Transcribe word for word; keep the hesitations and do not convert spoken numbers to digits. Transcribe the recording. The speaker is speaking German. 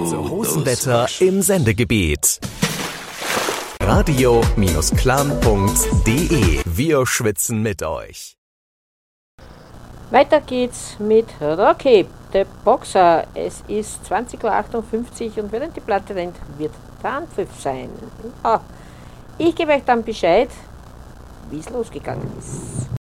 zu Hosenwetter im Sendegebiet. radio-clan punkt de. Wir schwitzen mit euch. Weiter geht's mit Rocky, der Boxer. Es ist zwanzig Uhr achtundfünfzig und während die Platte rennt, wird der Anpfiff sein. Ja, ich gebe euch dann Bescheid, wie es losgegangen ist.